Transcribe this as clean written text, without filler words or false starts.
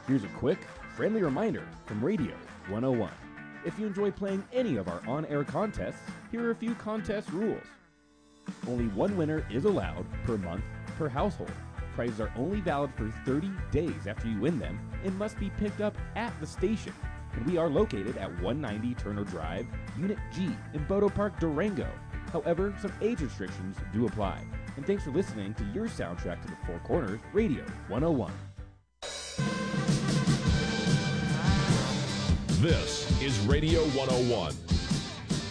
Here's a quick, friendly reminder from Radio 101. If you enjoy playing any of our on-air contests, here are a few contest rules. Only one winner is allowed per month per household. Prizes are only valid for 30 days after you win them and must be picked up at the station. And we are located at 190 Turner Drive, Unit G in Bodo Park, Durango. However, some age restrictions do apply. And thanks for listening to your soundtrack to the Four Corners, Radio 101. This is Radio 101.